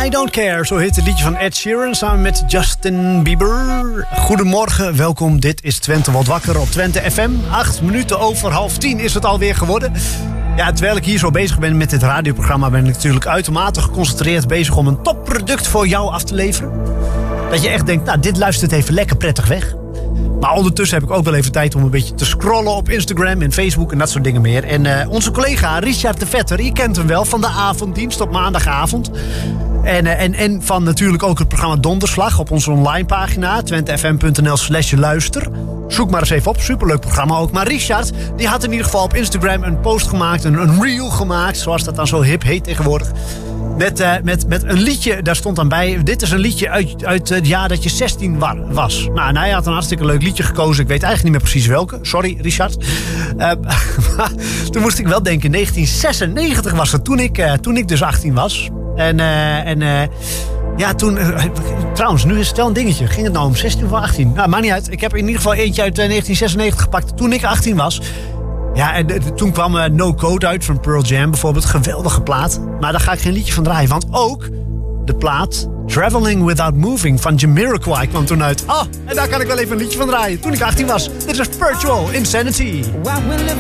I Don't Care, zo heet het liedje van Ed Sheeran samen met Justin Bieber. Goedemorgen, welkom. Dit is Twente wordt wakker op Twente FM. 8 minuten over 9:30 is het alweer geworden. Ja, terwijl ik hier zo bezig ben met dit radioprogramma, ben ik natuurlijk uitermate geconcentreerd bezig om een topproduct voor jou af te leveren. Dat je echt denkt, nou, dit luistert even lekker prettig weg. Maar ondertussen heb ik ook wel even tijd om een beetje te scrollen op Instagram en Facebook en dat soort dingen meer. En onze collega Richard de Vetter, je kent hem wel van de avonddienst op maandagavond. En van natuurlijk ook het programma Donderslag op onze online pagina, twentefm.nl/luister. Zoek maar eens even op, superleuk programma ook. Maar Richard, die had in ieder geval op Instagram een post gemaakt, een reel gemaakt, zoals dat dan zo hip heet tegenwoordig. Met een liedje, daar stond dan bij, dit is een liedje uit het jaar dat je 16 was. Nou, hij had een hartstikke leuk liedje gekozen. Ik weet eigenlijk niet meer precies welke. Sorry, Richard. Toen moest ik wel denken, 1996 was het, toen ik dus 18 was. Ja, toen... trouwens, nu is het wel een dingetje. Ging het nou om 16 of 18? Nou, maakt niet uit. Ik heb in ieder geval eentje uit 1996 gepakt toen ik 18 was. Ja, en toen kwam No Code uit van Pearl Jam bijvoorbeeld. Geweldige plaat. Maar daar ga ik geen liedje van draaien. Want ook de plaat Traveling Without Moving van Jamiroquai kwam toen uit. Oh, en daar kan ik wel even een liedje van draaien. Toen ik 18 was. Dit is Virtual Insanity.